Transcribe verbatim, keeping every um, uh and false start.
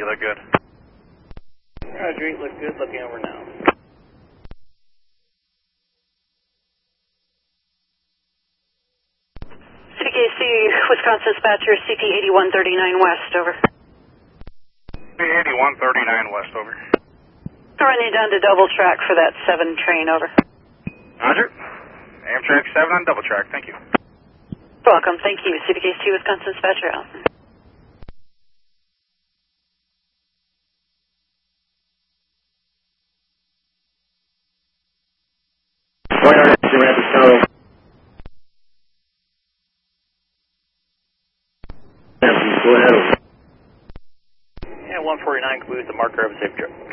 look good. Roger, eight look good, looking over now. C K C, Wisconsin dispatcher, C P eighty-one thirty-nine West, over. C P eighty-one thirty-nine West, over. Run you down to double track for that seven train, over. Roger. Amtrak seven on double track, thank you. Welcome, thank you. C P K C, Wisconsin dispatcher, out. Yeah, one forty-nine, caboose, the marker of a safe trip.